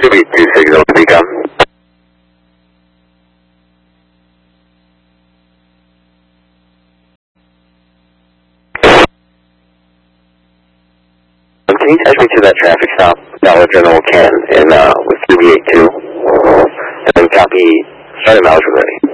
2 signal to become. Can you touch me to that traffic stop, Dollar General Ken, in with 382? And then copy, starting miles already.